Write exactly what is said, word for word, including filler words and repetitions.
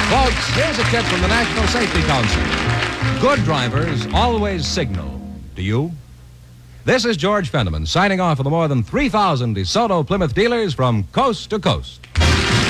Folks, here's a tip from the National Safety Council. Good drivers always signal. Do you? This is George Fenneman signing off for the more than three thousand DeSoto Plymouth dealers from coast to coast.